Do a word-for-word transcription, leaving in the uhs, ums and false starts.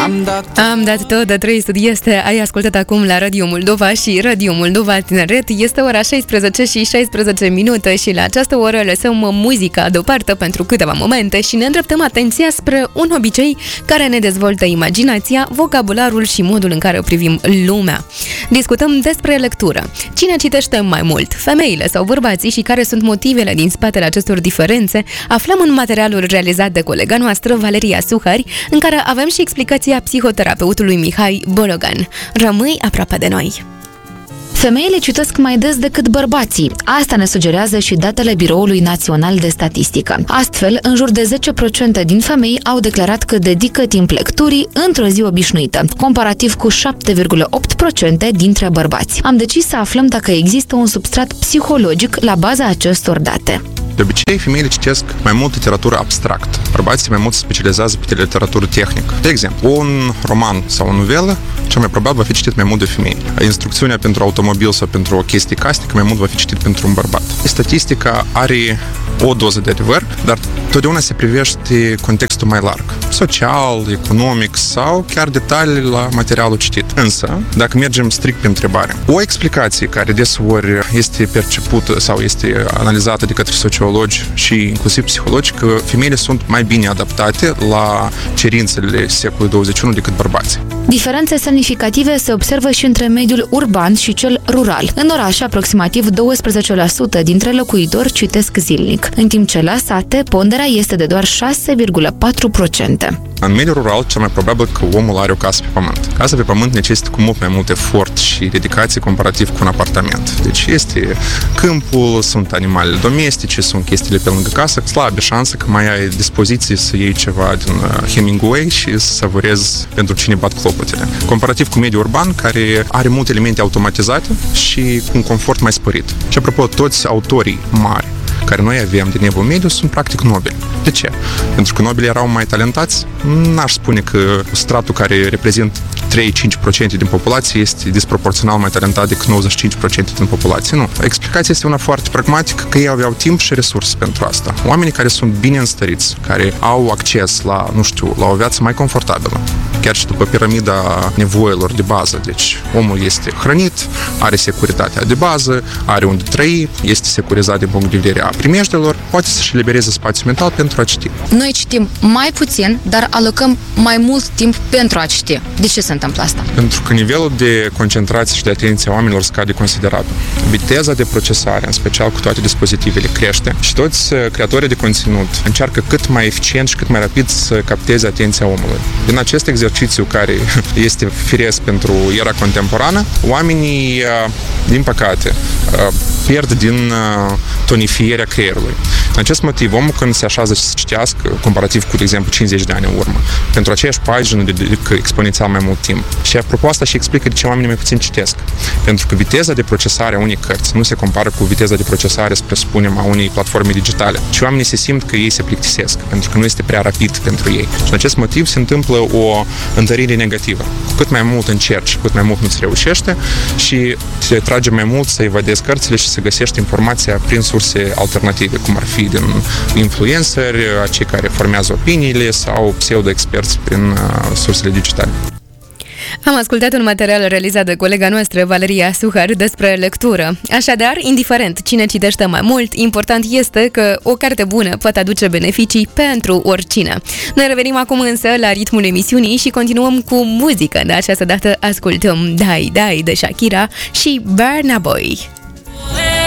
Am dat, Am dat tot de trei sute este. Ai ascultat acum la Radio Moldova și Radio Moldova Tineret. Este ora șaisprezece și șaisprezece minute și la această oră lăsăm muzica deoparte pentru câteva momente și ne îndreptăm atenția spre un obicei care ne dezvoltă imaginația, vocabularul și modul în care privim lumea. Discutăm despre lectură. Cine citește mai mult? Femeile sau bărbații și care sunt motivele din spatele acestor diferențe? Aflăm în materialul realizat de colega noastră, Valeria Suhari, în care avem și explicația psihoterapeutului Mihai Bologan. Rămâi aproape de noi! Femeile citesc mai des decât bărbații. Asta ne sugerează și datele Biroului Național de Statistică. Astfel, în jur de zece la sută din femei au declarat că dedică timp lecturii într-o zi obișnuită, comparativ cu șapte virgulă opt la sută dintre bărbați. Am decis să aflăm dacă există un substrat psihologic la baza acestor date. De obicei, femeile citesc mai mult literatură abstractă. Bărbații mai mult se specializează pe literatură tehnică. De exemplu, un roman sau o novelă, cel mai probabil va fi citit mai mult de femei. Instrucțiunea pentru automobil sau pentru o chestie casnică mai mult va fi citit pentru un bărbat. Statistica are o doză de adevăr, dar totdeauna se privește contextul mai larg. Social, economic sau chiar detalii la materialul citit. Însă, dacă mergem strict pe întrebare, o explicație care deseori este percepută sau este analizată de către sociologi și inclusiv psihologi, că femeile sunt mai bine adaptate la cerințele secolului douăzeci și unu decât bărbații. Diferențe semnificative se observă și între mediul urban și cel rural. În oraș, aproximativ douăsprezece la sută dintre locuitori citesc zilnic, în timp ce la sate ponderea este de doar șase virgulă patru la sută. În mediul rural, cel mai probabil că omul are o casă pe pământ. Casa pe pământ necesită cu mult mai mult efort și dedicație comparativ cu un apartament. Deci este câmpul, sunt animalele domestice, sunt chestiile pe lângă casă, slabă șansă că mai ai dispoziție să iei ceva din Hemingway și să savurezi pentru cine bat clopotele. Comparativ cu mediul urban, care are multe elemente automatizate și cu un confort mai sporit. Și apropo, toți autorii mari care noi avem din Evul Mediu sunt practic nobili. De ce? Pentru că nobilii erau mai talentați? N-aș spune că stratul care reprezintă trei-cinci la sută din populație este disproporțional mai talentat decât nouăzeci și cinci la sută din populație. Nu. Explicația este una foarte pragmatică, că ei aveau timp și resurse pentru asta. Oamenii care sunt bine înstăriți, care au acces la, nu știu, la o viață mai confortabilă, chiar și după piramida nevoilor de bază. Deci, omul este hrănit, are securitatea de bază, are unde trăi, este securizat din punct de vedere a primejdelor, poate să-și elibereze spațiu mental pentru a citi. Noi citim mai puțin, dar alocăm mai mult timp pentru a citi. De ce se întâmplă asta? Pentru că nivelul de concentrație și de atenție a oamenilor scade considerabil. Viteza de procesare, în special cu toate dispozitivele, crește și toți creatorii de conținut încearcă cât mai eficient și cât mai rapid să capteze atenția omului. Din acest exercițiu care este firesc pentru era contemporană, oamenii, din păcate, pierd din tonifierea creierului. În acest motiv, omul când se așează să citească, comparativ cu, de exemplu, cincizeci de ani în urmă, pentru aceeași pagină dedică exponențial mai mult timp. Și apropo, asta și explică de ce oamenii mai puțin citesc. Pentru că viteza de procesare a unei cărți nu se compară cu viteza de procesare, să presupunem, a unei platforme digitale. Și oamenii se simt că ei se plictisesc, pentru că nu este prea rapid pentru ei. Și în acest motiv se întâmplă o întărire negativă. Cu cât mai mult încerci, cu cât mai mult nu-ți reușește și te trage mai mult să evadezi cărțile și să găsești informația prin surse alternative, cum ar fi din influenceri, cei care formează opiniile sau pseudo-experți prin uh, sursele digitale. Am ascultat un material realizat de colega noastră, Valeria Suhar, despre lectură. Așadar, indiferent cine citește mai mult, important este că o carte bună poate aduce beneficii pentru oricine. Noi revenim acum însă la ritmul emisiunii și continuăm cu muzică. De această dată ascultăm Dai Dai de Shakira și Burna Boy.